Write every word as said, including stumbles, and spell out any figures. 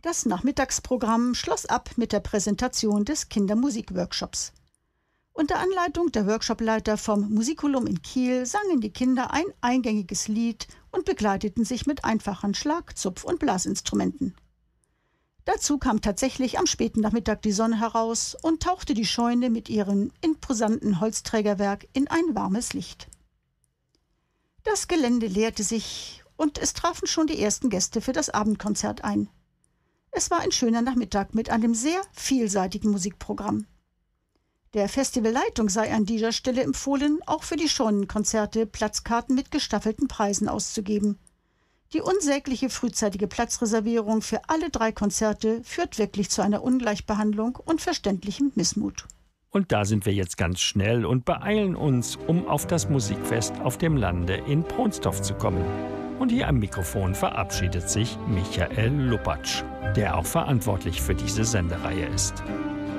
Das Nachmittagsprogramm schloss ab mit der Präsentation des Kindermusikworkshops. Unter Anleitung der Workshopleiter vom Musikulum in Kiel sangen die Kinder ein eingängiges Lied und begleiteten sich mit einfachen Schlag-, Zupf- und Blasinstrumenten. Dazu kam tatsächlich am späten Nachmittag die Sonne heraus und tauchte die Scheune mit ihrem imposanten Holzträgerwerk in ein warmes Licht. Das Gelände leerte sich und es trafen schon die ersten Gäste für das Abendkonzert ein. Es war ein schöner Nachmittag mit einem sehr vielseitigen Musikprogramm. Der Festivalleitung sei an dieser Stelle empfohlen, auch für die Scheunenkonzerte Platzkarten mit gestaffelten Preisen auszugeben. Die unsägliche frühzeitige Platzreservierung für alle drei Konzerte führt wirklich zu einer Ungleichbehandlung und verständlichem Missmut. Und da sind wir jetzt ganz schnell und beeilen uns, um auf das Musikfest auf dem Lande in Pronsdorf zu kommen. Und hier am Mikrofon verabschiedet sich Michael Lupatsch, der auch verantwortlich für diese Sendereihe ist.